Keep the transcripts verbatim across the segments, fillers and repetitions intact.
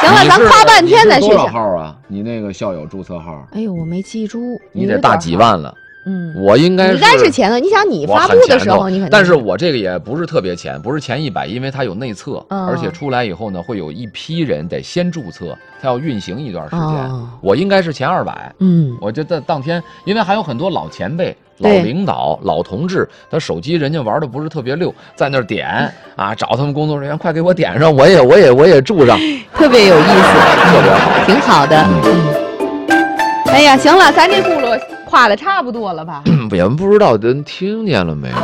行了，咱夸半天再学多少号啊？你那个校友注册号？ 哎呦，我没记住。 你得大几万了。 嗯， 我应该是应该是前头。你想你发布的时候，你肯定。 但是我这个也不是特别前，不是前一百，因为它有内测， 嗯、 而且出来以后呢，会有一批人得先注册，它要运行一段时间。 哦、 我应该是前二百。 嗯， 我就在当天，因为还有很多老前辈。老领导、老同志，他手机人家玩的不是特别溜，在那儿点啊，找他们工作人员，快给我点上，我也我也我也住上， 特别有意思， 特别好， 挺好的。 嗯， 嗯哎呀，行了，咱这轱辘夸的差不多了吧？ 也不知道人听见了没有。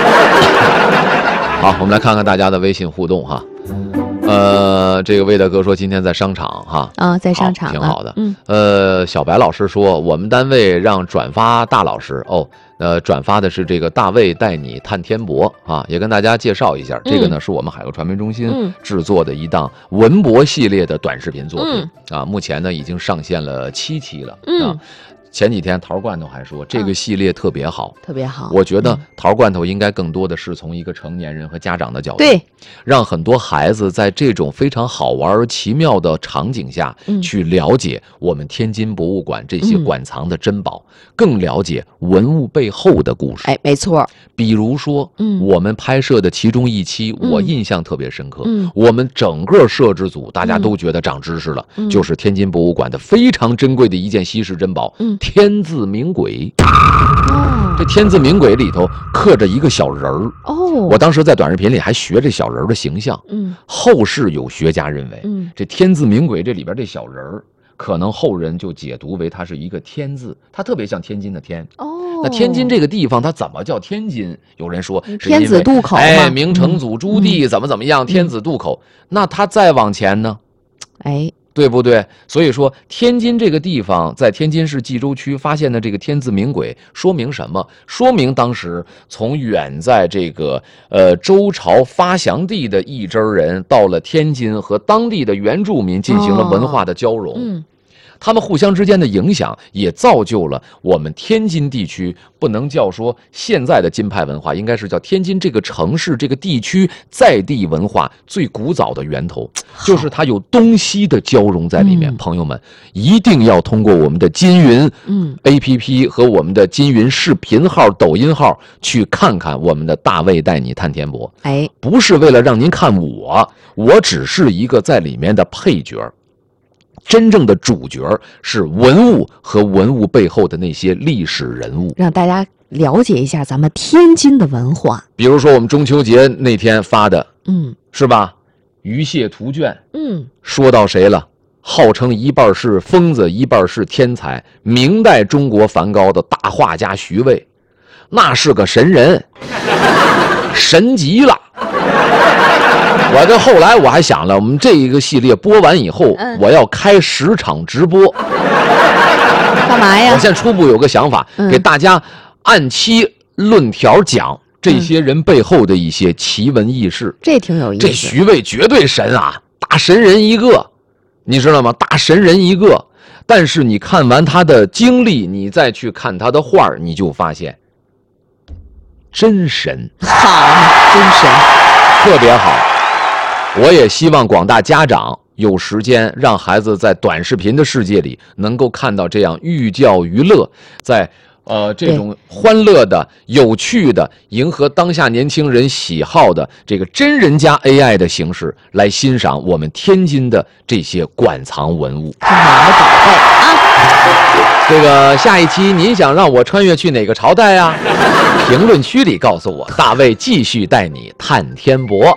好，我们来看看大家的微信互动哈。呃，这个魏大哥说今天在商场哈， 啊，在商场挺好的。 嗯， 呃，小白老师说我们单位让转发大老师哦，呃，转发的是这个大卫带你探天博啊，也跟大家介绍一下，这个呢是我们海鸥传媒中心制作的一档文博系列的短视频作品、嗯、啊，目前呢已经上线了七期了、嗯、啊。前几天桃罐头还说这个系列特别好、嗯、 特别好， 我觉得桃罐头应该更多的是从一个成年人和家长的角度， 对， 让很多孩子在这种非常好玩而奇妙的场景下、嗯、去了解我们天津博物馆这些馆藏的珍宝、嗯、更了解文物背后的故事。 哎，没错。 比如说、嗯、我们拍摄的其中一期、嗯、我印象特别深刻、嗯、我们整个摄制组大家都觉得长知识了、嗯、就是天津博物馆的非常珍贵的一件稀世珍宝、嗯、天字冥轨、哦、这天字冥轨里头刻着一个小人儿哦，我当时在短视频里还学这小人的形象。嗯，后世有学家认为，嗯，这天字冥轨这里边这小人儿，可能后人就解读为它是一个天字，它特别像天津的天。哦，那天津这个地方它怎么叫天津？有人说是天子渡口嘛， 哎，明成祖朱棣怎么怎么样，嗯、天子渡口。那它再往前呢？ 哎。 对不对？所以说天津这个地方在天津市蓟州区发现的这个天字冥轨，说明什么？说明当时从远在这个呃周朝发祥地的一支人到了天津，和当地的原住民进行了文化的交融。哦嗯，他们互相之间的影响也造就了我们天津地区，不能叫说现在的金派文化，应该是叫天津这个城市这个地区在地文化最古早的源头，就是它有东西的交融在里面。嗯、朋友们一定要通过我们的金云嗯 A P P 和我们的金云视频号、抖音号去看看我们的大卫带你探天博。哎，不是为了让您看我，我只是一个在里面的配角。真正的主角是文物和文物背后的那些历史人物， 让大家了解一下咱们天津的文化。 比如说我们中秋节那天发的，嗯，是吧？鱼蟹图卷，嗯，说到谁了？号称一半是疯子，一半是天才，明代中国梵高的大画家徐渭，那是个神人，神极了。我这后来我还想了，我们这一个系列播完以后，嗯、我要开十场直播， 干嘛呀？ 我现在初步有个想法，嗯、给大家按期论条讲这些人背后的一些奇闻异事，嗯、 这挺有意思。 这徐渭绝对神啊，大神人一个，你知道吗？大神人一个。但是你看完他的经历，你再去看他的画，你就发现真神， 好，真神， 特别好。我也希望广大家长有时间让孩子在短视频的世界里能够看到这样寓教于乐，在呃这种欢乐的、有趣的、迎合当下年轻人喜好的这个真人加 A I 的形式来欣赏我们天津的这些馆藏文物。 看看我们宝贝啊！ 这个下一期您想让我穿越去哪个朝代啊？评论区里告诉我，大卫继续带你探天博。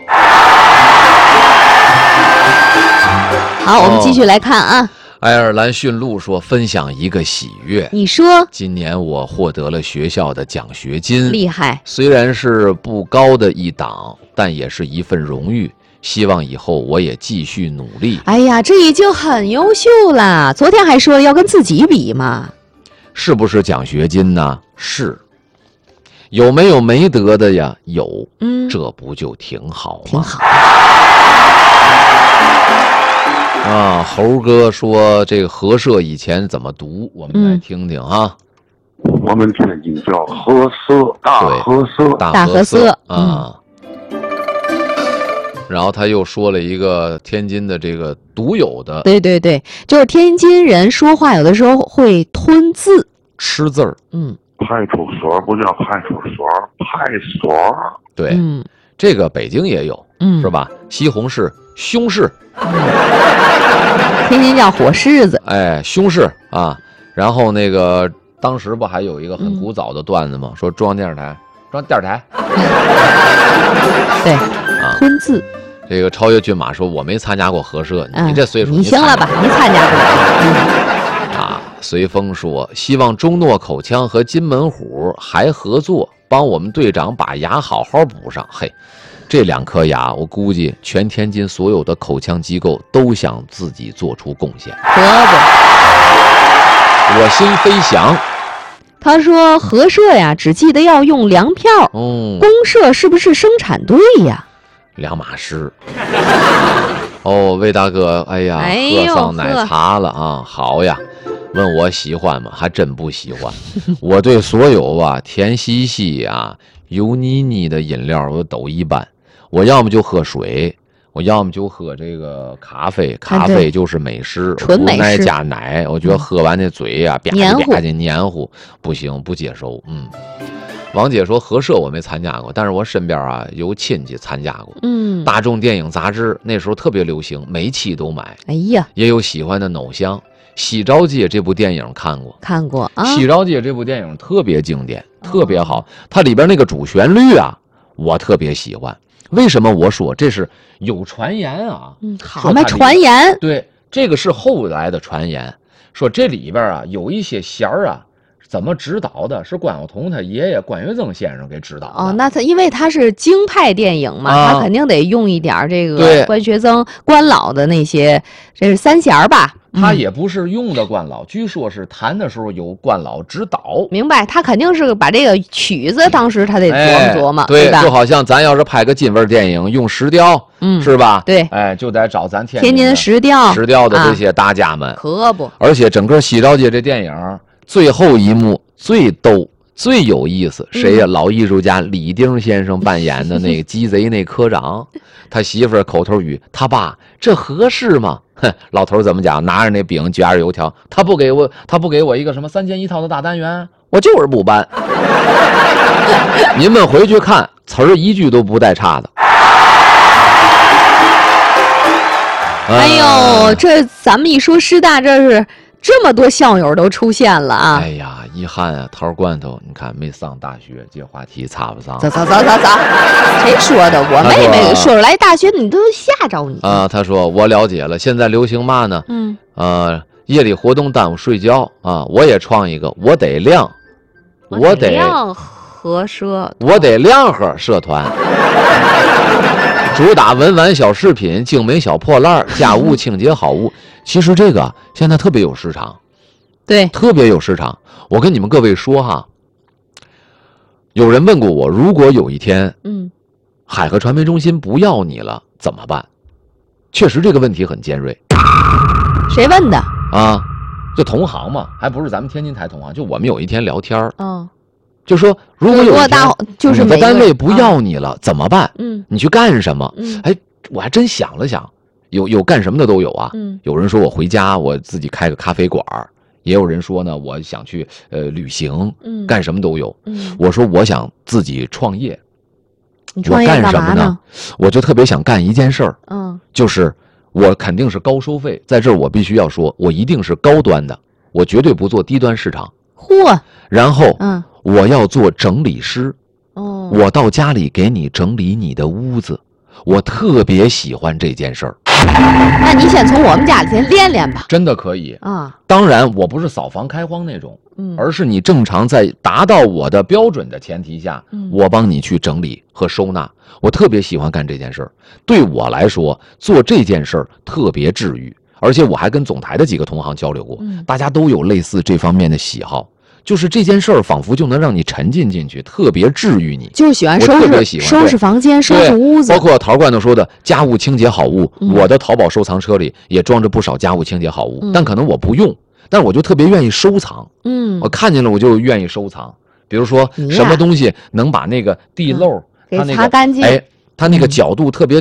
好，我们继续来看啊。哦、 爱尔兰驯鹿说分享一个喜悦， 你说今年我获得了学校的奖学金， 厉害。 虽然是不高的一档，但也是一份荣誉。希望以后我也继续努力。 哎呀，这已经很优秀了。昨天还说了要跟自己比嘛。 是不是奖学金呢？是。有没有没得的呀？有。嗯，这不就挺好吗？ 挺好。 啊，猴哥说这个和社以前怎么读？我们来听听啊。 嗯、我们天津叫和社，大和社， 大和社啊。 然后他又说了一个天津的这个独有的对对对，就是天津人说话有的时候会吞字， 吃字儿。 嗯， 派出所不叫派出所，派所。 对， 嗯这个北京也有， 嗯， 是？吧？西红柿、胸柿， 天津叫火柿子， 哎，胸柿啊。然后那个当时不还有一个很嗯古早的段子吗？说中央电视台，中央电视台对， 啊。 吞字。 这个超越骏马说：“我没参加过合社， 嗯你这岁数你行了吧？ 参你参加过？ 加啊？”随风说：“希望中诺口腔和金门虎还合作，帮我们队长把牙好好补上。”嘿，这两颗牙，我估计全天津所有的口腔机构都想自己做出贡献。 可不。 我心飞翔。 他说合社呀，只记得要用粮票， 哦， 公社是不是生产队呀？ 两码事。哦，魏大哥，哎呀， 哎呦喝上奶茶了啊，好呀。问我喜欢吗？还真不喜欢。我对所有啊甜兮兮啊、油腻腻的饮料我都一般。我要么就喝水，我要么就喝这个咖啡，咖啡就是美式， 纯美式无奶加奶。我觉得喝完那嘴呀、吧黏糊唧吧唧黏糊，不行，不接受。嗯。王姐说合社我没参加过，但是我身边啊有亲戚参加过。 嗯， 大众电影杂志那时候特别流行，每期都买。 哎呀， 也有喜欢的偶像。喜招街这部电影看过， 看过啊。 喜招街这部电影特别经典，特别好。它里边那个主旋律啊，我特别喜欢。为什么我说这是有传言啊？ 嗯，好说它嘛， 里传言。 对，这个是后来的传言，说这里边啊有一些弦儿啊。怎么指导的？是关晓彤他爷爷关岳增先生给指导的。 哦，那他因为他是京派电影嘛， 啊他肯定得用一点这对个关学增、关老的那些，这是三弦儿吧？ 他嗯也不是用的关老，据说是弹的时候有关老指导。 明白，他肯定是把这个曲子当时他得琢哎磨琢磨， 对， 吧？ 就好像咱要是拍个京味儿电影，用石雕， 嗯， 是吧？ 对哎，就得找咱天天津的石雕， 石雕的这啊些大家们。 可不， 而且整个西招街这电影最后一幕最逗、最有意思，谁呀？ 嗯老艺术家李丁先生扮演的那个鸡贼那科长，他媳妇儿口头语：“他爸，这合适吗？”哼，老头怎么讲？拿着那饼卷着油条，他不给我，他不给我一个什么三件一套的大单元，我就是不办。您们回去看，词儿一句都不带差的。 哎呦，这咱们一说师大，这是这么多校友都出现了啊！ 哎呀，遗憾啊，桃罐头，你看没上大学，这话题插不上。 走走走走走，谁说的？我妹妹说出来大学，你都吓着你啊！他说我了解了，现在流行嘛呢？ 嗯， 呃，夜里活动耽误睡觉啊，我也创一个，我得亮，我得亮和社， 我得亮盒社团。主打文玩小饰品、精美小破烂、家务清洁好物。其实这个现在特别有市场， 对， 特别有市场。我跟你们各位说哈，有人问过我，如果有一天， 嗯， 海河传媒中心不要你了怎么办？确实这个问题很尖锐。 谁问的？ 啊，就同行嘛，还不是咱们天津台同行，就我们有一天聊天嗯， 就说如果有一大天你的就是每个单位不啊要你了、怎么办？ 嗯你去干什么？ 嗯哎，我还真想了想，有有干什么的都有啊。 嗯有人说我回家我自己开个咖啡馆，也有人说呢我想去呃旅行， 嗯， 干什么都有。 嗯， 我说我想自己创业， 你创业我干什么干嘛呢？ 我就特别想干一件事儿， 嗯就是我肯定是高收费，在这儿我必须要说，我一定是高端的，我绝对不做低端市场。 嚯， 然后嗯我要做整理师， 哦， 我到家里给你整理你的屋子，我特别喜欢这件事儿， 那你先从我们家里先练练吧。 真的可以。 啊， 当然，我不是扫房开荒那种， 嗯， 而是你正常在达到我的标准的前提下， 嗯我帮你去整理和收纳。我特别喜欢干这件事儿，对我来说，做这件事儿特别治愈。而且我还跟总台的几个同行交流过， 嗯大家都有类似这方面的喜好，就是这件事儿仿佛就能让你沉浸进去，特别治愈你。 就喜欢我收拾特别喜欢收拾房间、收拾屋子， 包括陶罐头说的家务清洁好物， 嗯我的淘宝收藏车里也装着不少家务清洁好物， 嗯但可能我不用，但我就特别愿意收藏， 嗯我，看见了我就愿意收藏。比如说你呀什么东西能把那个地漏， 给它那个擦干净哎，它那个嗯角度特别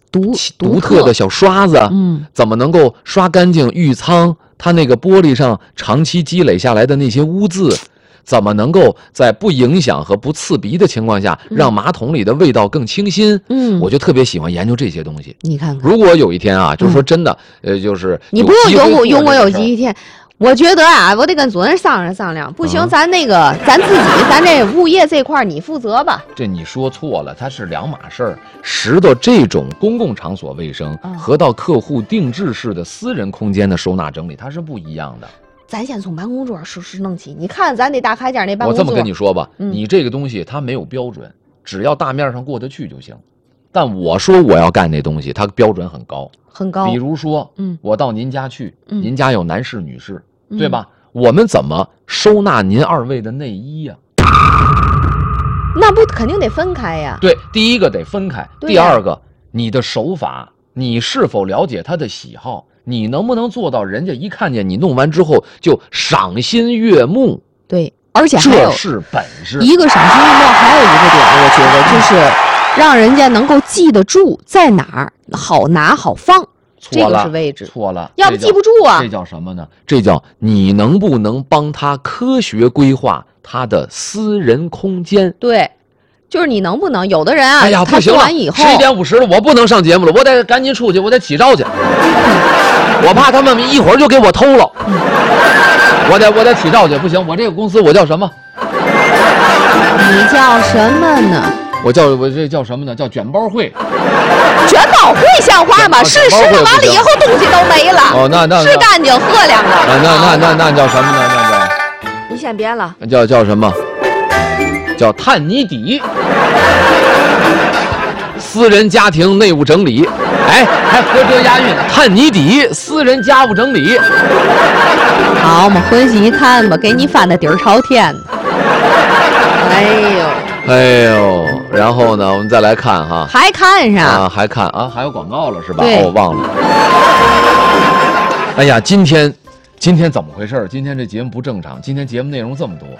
独独特的小刷子， 嗯， 怎么能够刷干净浴舱它那个玻璃上长期积累下来的那些污渍？怎么能够在不影响和不刺鼻的情况下，让马桶里的味道更清新？ 嗯， 我就特别喜欢研究这些东西。 你看看， 如果有一天啊，就是说真的，嗯、呃，就是你不用用我用我有机一天。我觉得啊，我得跟主任商量商量，不行， 啊、 咱那个咱自己，咱这物业这块你负责吧。 这你说错了，它是两码事儿。拾掇这种公共场所卫生、 嗯、 和到客户定制式的私人空间的收纳整理，它是不一样的。 咱先从办公桌实时弄起，你看咱那大开间那办公桌。 我这么跟你说吧， 嗯、 你这个东西它没有标准，只要大面上过得去就行。但我说我要干那东西，它标准很高， 很高。 比如说， 嗯， 我到您家去， 嗯、 您家有男士、女士。 嗯、 对吧？我们怎么收纳您二位的内衣呀、啊？ 那不肯定得分开呀。 对，第一个得分开，第二个，你的手法，你是否了解他的喜好？你能不能做到人家一看见你弄完之后就赏心悦目？ 对，而且还有这是本事。 一个赏心悦目，还有一个点，我觉得就是让人家能够记得住在哪儿，好拿好放。这个是位置， 错了， 要不记不住啊。 这叫什么呢？这叫你能不能帮他科学规划他的私人空间？ 对，就是你能不能？有的人啊， 哎呀， 他做完以后， 十一点五十了，我不能上节目了，我得赶紧出去，我得起照去。我怕他们一会儿就给我偷了，嗯、我得我得起照去，不行，我这个公司我叫什么？ 你叫什么呢？ 我叫我这叫什么呢？叫卷包会。 卷包会像话吗？是吃了完了以后东西都没了。 哦，那那吃干净喝凉了。 那那那那叫什么呢？那叫你先别了。 叫叫什么？叫探泥底。私人家庭内务整理，哎，还合辙押韵。探泥底，私人家务整理。 好，我们回去一看吧，给你翻的底儿朝天。哎呦。 哎呦，然后呢，我们再来看哈， 还看上啊，还看啊，还有广告了是吧？ 对， 哦，忘了。哎呀，今天，今天怎么回事？今天这节目不正常，今天节目内容这么多，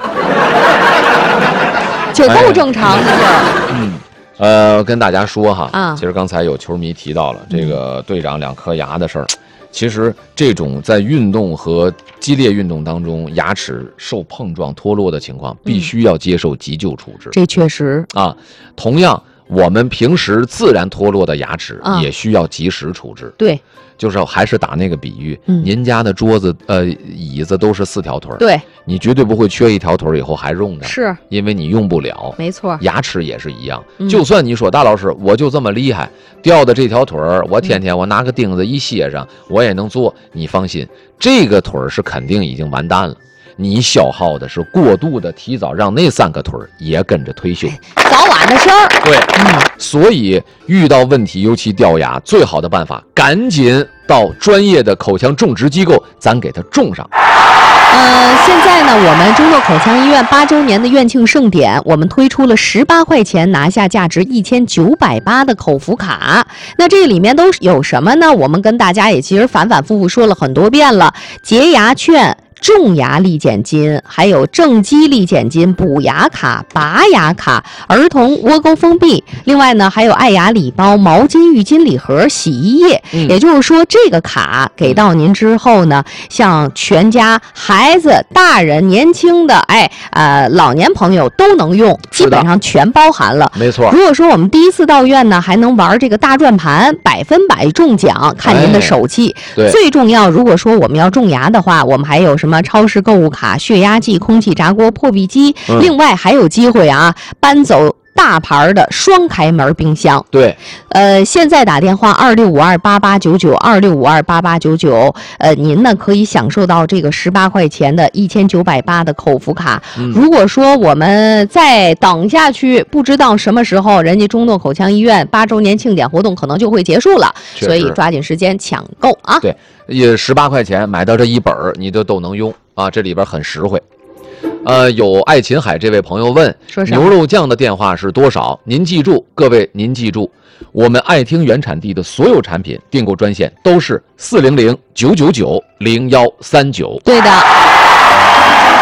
就够正常的了。 哎、嗯，呃，跟大家说哈， 啊， 其实刚才有球迷提到了这个队长两颗牙的事儿。嗯，其实这种在运动和激烈运动当中牙齿受碰撞脱落的情况，必须要接受急救处置。 这确实啊，同样我们平时自然脱落的牙齿也需要及时处置。 对， 就是还是打那个比喻， 嗯、 您家的桌子呃椅子都是四条腿， 对， 你绝对不会缺一条腿以后还用着， 是因为你用不了。 没错， 牙齿也是一样， 嗯、 就算你说大老师我就这么厉害，掉的这条腿儿，我天天我拿个钉子一楔上，我也能做。你放心，这个腿儿是肯定已经完蛋了。你消耗的是过度的提早让那三个腿儿也跟着退休， 早晚的事儿。 对，嗯，所以遇到问题，尤其掉牙，最好的办法，赶紧到专业的口腔种植机构，咱给它种上。 呃，现在呢，我们中诺口腔医院八周年的院庆盛典，我们推出了十八块钱拿下价值一千九百八的口服卡。那这里面都有什么呢？我们跟大家也其实反反复复说了很多遍了，洁牙券。种牙立减金，还有正畸立减金、补牙卡、拔牙卡、儿童窝沟封闭，另外呢还有爱牙礼包、毛巾、浴巾礼盒、洗衣液。嗯、也就是说，这个卡给到您之后呢，像全家、孩子、大人、年轻的，哎，呃，老年朋友都能用，基本上全包含了。 没错。 如果说我们第一次到院呢，还能玩这个大转盘，百分百中奖，看您的手气。 哎、对。 最重要，如果说我们要种牙的话，我们还有什么？什么超市购物卡、血压计、空气炸锅、破壁机，嗯、另外还有机会啊，搬走大牌的双开门冰箱。 对， 呃，现在打电话二六五二八八九九二六五二八八九九，呃，您呢可以享受到这个十八块钱的一千九百八的口服卡。嗯、如果说我们再等下去，不知道什么时候人家中诺口腔医院八周年庆典活动可能就会结束了，所以抓紧时间抢购啊！ 对。也十八块钱买到这一本儿，你都都能用啊！这里边很实惠。呃，有爱琴海这位朋友问，牛肉酱的电话是多少？您记住，各位您记住，我们爱听原产地的所有产品订购专线都是四零零九九九零幺三九。 对的。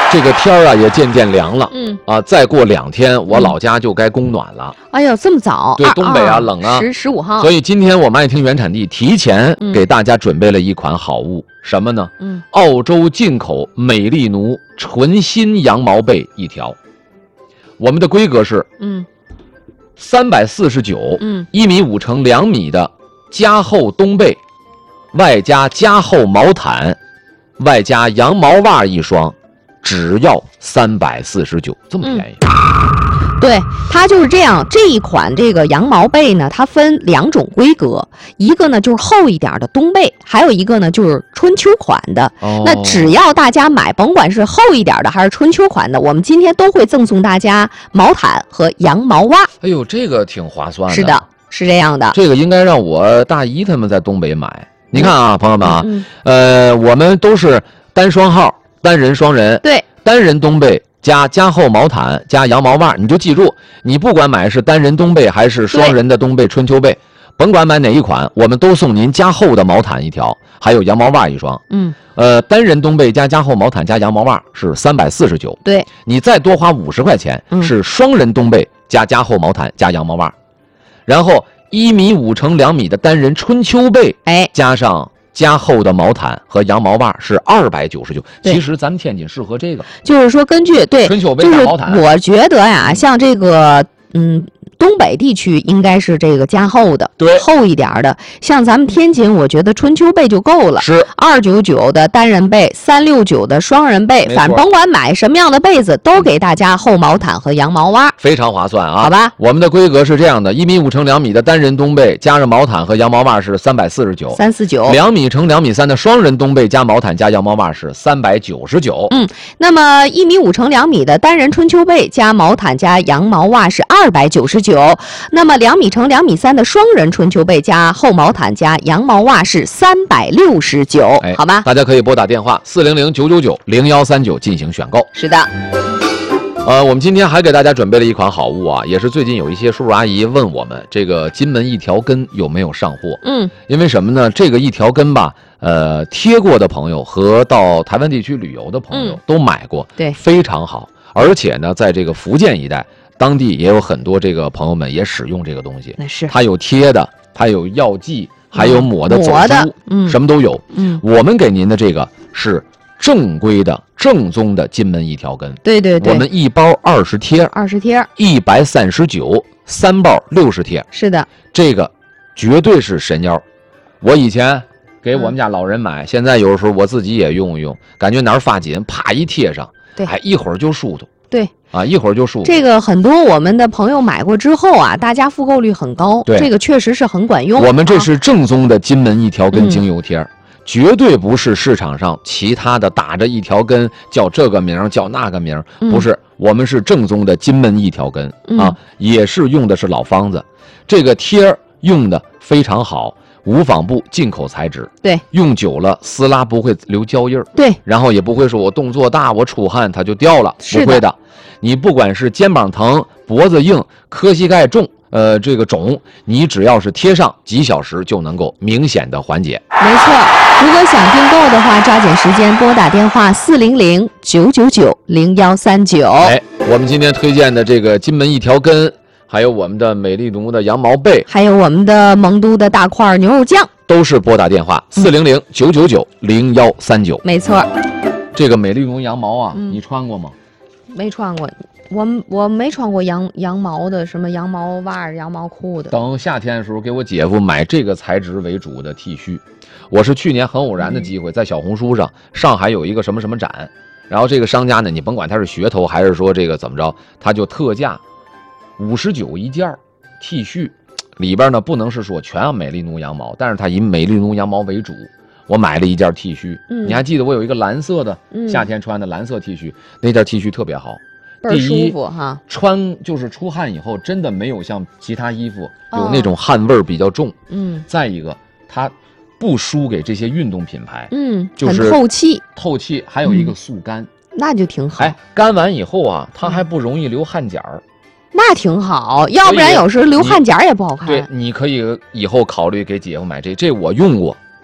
这个天儿啊也渐渐凉了， 嗯啊，再过两天我老家就该供暖了。 哎呦，这么早？ 对，东北啊冷啊， 十十五号。 所以今天我们爱听原产地提前给大家准备了一款好物，什么呢？ 嗯， 澳洲进口美丽奴纯新羊毛被一条，我们的规格是嗯三百四十九， 嗯， 一米五乘两米的加厚冬被，外加加厚毛毯，外加羊毛袜一双，只要三百四十九，这么便宜。 嗯对，它就是这样。这一款这个羊毛被呢，它分两种规格，一个呢就是厚一点的冬被，还有一个呢就是春秋款的。 哦、 那只要大家买，甭管是厚一点的还是春秋款的，我们今天都会赠送大家毛毯和羊毛袜。 哎呦，这个挺划算的。 是的，是这样的。 这个应该让我大姨他们在东北买。你看啊，朋友们啊， 嗯呃，我们都是单双号，单人、双人。 对， 单人冬被。加加厚毛毯加羊毛袜，你就记住，你不管买是单人冬被还是双人的冬被春秋被，甭管买哪一款，我们都送您加厚的毛毯一条，还有羊毛袜一双。 嗯， 呃，单人冬被加加厚毛毯加羊毛袜是三百四十九。 对， 你再多花五十块钱，是双人冬被加加厚毛毯加羊毛袜，然后一米五乘两米的单人春秋被， 哎， 加上。加厚的毛毯和羊毛袜是二百九十九。其实咱们天津适合这个， 就是说根据对春秋被加毛毯， 就是我觉得呀，像这个嗯。东北地区应该是这个加厚的， 对， 厚一点的。像咱们天津，我觉得春秋被就够了， 是二九九的单人被，三六九的双人被，反正甭管买什么样的被子，都给大家厚毛毯和羊毛袜， 非常划算啊！ 好吧， 我们的规格是这样的：一米五乘两米的单人冬被，加上毛毯和羊毛袜是三百四十九， 三四九。 两米乘两米三的双人冬被加毛毯加羊毛袜是三百九十九。 嗯，那么一米五乘两米的单人春秋被加毛毯加羊毛袜是二百九十九。那么两米乘两米三的双人春秋被加厚毛毯加羊毛袜是三百六十九，好吗？ 大家可以拨打电话四零零九九九零幺三九进行选购。 是的。 呃，我们今天还给大家准备了一款好物啊，也是最近有一些叔叔阿姨问我们，这个金门一条根有没有上货？ 嗯， 因为什么呢？这个一条根吧，呃，贴过的朋友和到台湾地区旅游的朋友都买过， 嗯、对， 非常好。而且呢，在这个福建一带。当地也有很多这个朋友们也使用这个东西， 那是它有贴的，它有药剂，还有抹的走珠， 嗯， 什么都有。 嗯， 我们给您的这个是正规的、正宗的金门一条根。 对对对， 我们一包二十贴， 二十贴， 一百三十九，三包六十贴。 是的， 这个绝对是神药。我以前给我们家老人买，嗯、现在有时候我自己也用一用，感觉哪儿发紧，啪一贴上， 对， 哎，一会儿就舒服。 对。 啊，一会儿就舒服。 这个很多我们的朋友买过之后啊，大家复购率很高。 对， 这个确实是很管用。 我们这是正宗的金门一条根嗯精油贴，嗯、绝对不是市场上其他的打着一条根叫这个名叫那个名， 嗯、 不是，我们是正宗的金门一条根、 嗯、 啊，也是用的是老方子，这个贴用的非常好。无纺布进口材质， 对， 用久了撕拉不会留胶印儿， 对， 然后也不会说我动作大我出汗它就掉了，不会的。你不管是肩膀疼、脖子硬、磕膝盖重，呃，这个肿，你只要是贴上几小时就能够明显的缓解。 没错，如果想订购的话，抓紧时间拨打电话四零零九九九零幺三九。 哎，我们今天推荐的这个金门一条根。还有我们的美丽奴的羊毛被， 还有我们的蒙都的大块牛肉酱， 都是拨打电话四零零九九九零幺三九。 没错， 这个美丽奴羊毛啊， 嗯、 你穿过吗？ 没穿过，我我没穿过羊羊毛的，什么羊毛袜、羊毛裤的。 等夏天的时候，给我姐夫买这个材质为主的 T 恤。我是去年很偶然的机会，在小红书上，上海有一个什么什么展，然后这个商家呢，你甭管他是噱头还是说这个怎么着，他就特价。五十九一件 T 恤，里边呢不能是说全要美丽奴羊毛，但是它以美丽奴羊毛为主。我买了一件 T 恤， 嗯、 你还记得我有一个蓝色的、 嗯、 夏天穿的蓝色 T 恤，那件 T 恤特别好， 倍儿舒服哈。 穿就是出汗以后真的没有像其他衣服有那种汗味儿比较重。 嗯、哦， 再一个它不输给这些运动品牌， 嗯， 就是很透气， 透气，还有一个速干， 嗯、那就挺好。 哎，干完以后啊，它还不容易留汗角儿。 那挺好，要不然有时候流汗夹也不好看。 对，你可以以后考虑给姐夫买这，这我用过，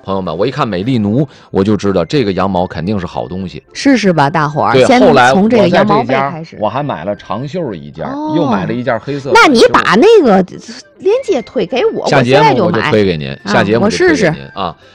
朋友们，我一看美丽奴，我就知道这个羊毛肯定是好东西。 试试吧，大伙儿。 对， 先后来从这个羊毛被我在这家开始。 我还买了长袖一件， 哦又买了一件黑色。 那你把那个链接推给我， 下节目我就买推给您，下节目啊、我就推试试给您啊。